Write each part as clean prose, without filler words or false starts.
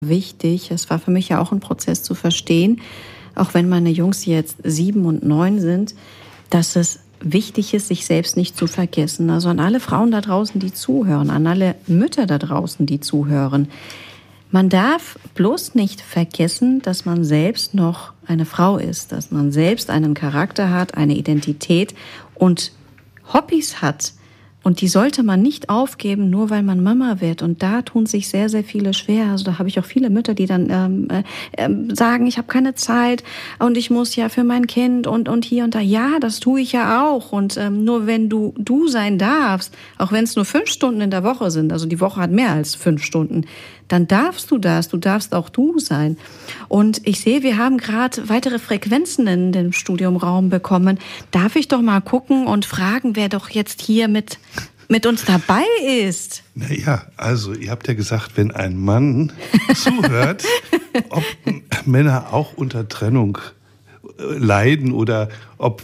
wichtig. Es war für mich ja auch ein Prozess zu verstehen, auch wenn meine Jungs jetzt 7 und 9 sind, dass es wichtig ist, sich selbst nicht zu vergessen. Also an alle Frauen da draußen, die zuhören, an alle Mütter da draußen, die zuhören. Man darf bloß nicht vergessen, dass man selbst noch eine Frau ist, dass man selbst einen Charakter hat, eine Identität und Hobbys hat. Und die sollte man nicht aufgeben, nur weil man Mama wird. Und da tun sich sehr, sehr viele schwer. Also da habe ich auch viele Mütter, die dann sagen, ich habe keine Zeit und ich muss ja für mein Kind und hier und da. Ja, das tue ich ja auch. Und nur wenn du sein darfst, auch wenn es nur 5 Stunden in der Woche sind, also die Woche hat mehr als 5 Stunden, dann darfst du das. Du darfst auch du sein. Und ich sehe, wir haben gerade weitere Frequenzen in dem Studiumraum bekommen. Darf ich doch mal gucken und fragen, wer doch jetzt hier mit uns dabei ist? Naja, also ihr habt ja gesagt, wenn ein Mann zuhört, ob Männer auch unter Trennung leiden oder ob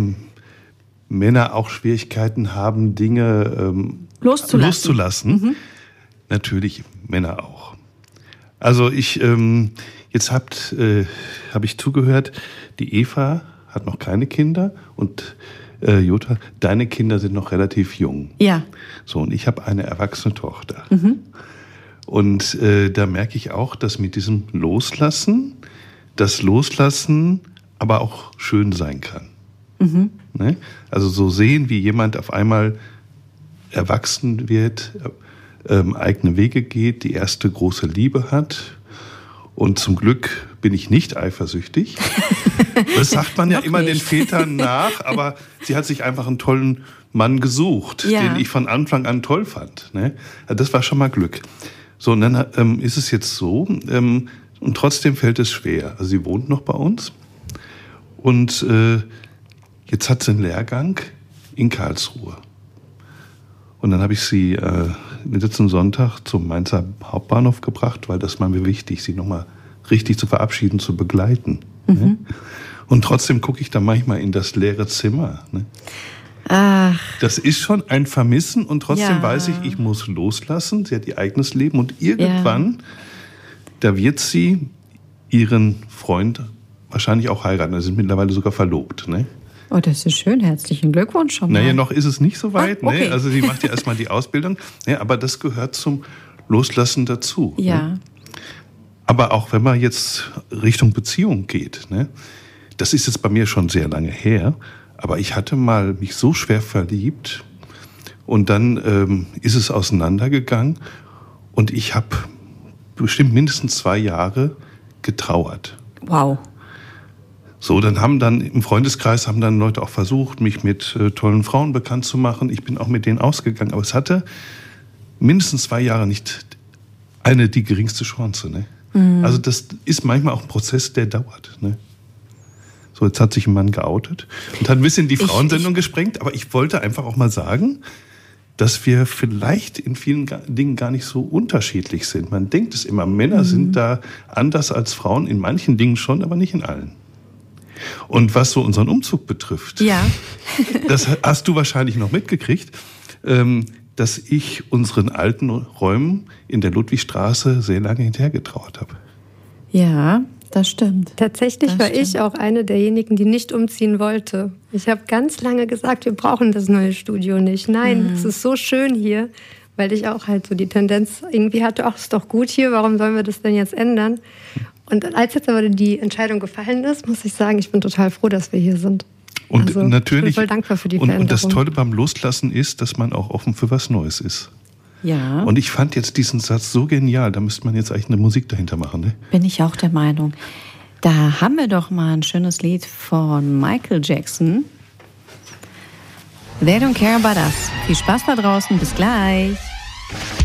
Männer auch Schwierigkeiten haben, Dinge loszulassen. Mhm. Natürlich Männer auch. Also jetzt habe ich zugehört, die Eva hat noch keine Kinder und Jutta, deine Kinder sind noch relativ jung. Ja. So, und ich habe eine erwachsene Tochter. Mhm. Und da merke ich auch, dass mit diesem das Loslassen aber auch schön sein kann. Mhm. Ne? Also so sehen, wie jemand auf einmal erwachsen wird, eigene Wege geht, die erste große Liebe hat. Und zum Glück bin ich nicht eifersüchtig. Das sagt man ja immer den Vätern nach, aber sie hat sich einfach einen tollen Mann gesucht, den ich von Anfang an toll fand. Ne? Das war schon mal Glück. So, und dann ist es jetzt so, und trotzdem fällt es schwer. Also sie wohnt noch bei uns und jetzt hat sie einen Lehrgang in Karlsruhe. Und dann habe ich sie letzten Sonntag zum Mainzer Hauptbahnhof gebracht, weil das war mir wichtig, sie nochmal richtig zu verabschieden, zu begleiten. Mhm. Ne? Und trotzdem gucke ich da manchmal in das leere Zimmer. Ne? Ach. Das ist schon ein Vermissen und trotzdem weiß ich muss loslassen. Sie hat ihr eigenes Leben und irgendwann, da wird sie ihren Freund wahrscheinlich auch heiraten. Sie sind mittlerweile sogar verlobt. Ne? Oh, das ist schön. Herzlichen Glückwunsch schon mal. Naja, noch ist es nicht so weit. Okay. Ne? Also sie macht ja erstmal die Ausbildung. Ja, aber das gehört zum Loslassen dazu. Ja. Ne? Aber auch wenn man jetzt Richtung Beziehung geht, ne? Das ist jetzt bei mir schon sehr lange her, aber ich hatte mal mich so schwer verliebt und dann ist es auseinandergegangen und ich habe bestimmt mindestens 2 Jahre getrauert. Wow. So, dann im Freundeskreis haben dann Leute auch versucht, mich mit tollen Frauen bekannt zu machen. Ich bin auch mit denen ausgegangen, aber es hatte mindestens 2 Jahre nicht die geringste Chance. Ne? Mhm. Also das ist manchmal auch ein Prozess, der dauert. Ne? So, jetzt hat sich ein Mann geoutet und hat ein bisschen die Frauensendung gesprengt, aber ich wollte einfach auch mal sagen, dass wir vielleicht in vielen Dingen gar nicht so unterschiedlich sind. Man denkt es immer, Männer sind da anders als Frauen, in manchen Dingen schon, aber nicht in allen. Und was so unseren Umzug betrifft, das hast du wahrscheinlich noch mitgekriegt, dass ich unseren alten Räumen in Ludwigstraße sehr lange hinterhergetrauert habe. Ja, das stimmt. Tatsächlich war ich auch eine derjenigen, die nicht umziehen wollte. Ich habe ganz lange gesagt, wir brauchen das neue Studio nicht. Nein, es ist so schön hier, weil ich auch halt so die Tendenz irgendwie hatte, ach, ist doch gut hier, warum sollen wir das denn jetzt ändern? Und als jetzt aber die Entscheidung gefallen ist, muss ich sagen, ich bin total froh, dass wir hier sind. Und also, natürlich, ich bin voll dankbar für die Veränderung. Und das Tolle beim Loslassen ist, dass man auch offen für was Neues ist. Ja. Und ich fand jetzt diesen Satz so genial, da müsste man jetzt eigentlich eine Musik dahinter machen. Ne? Bin ich auch der Meinung. Da haben wir doch mal ein schönes Lied von Michael Jackson. They don't care about us. Viel Spaß da draußen, bis gleich.